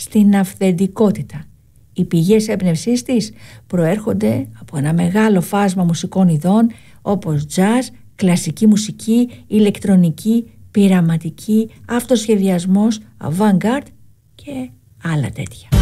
στην αυθεντικότητα. Οι πηγές έμπνευσής της προέρχονται από ένα μεγάλο φάσμα μουσικών ειδών όπως jazz, κλασική μουσική, ηλεκτρονική, πειραματική, αυτοσχεδιασμός, avant-garde και άλλα τέτοια.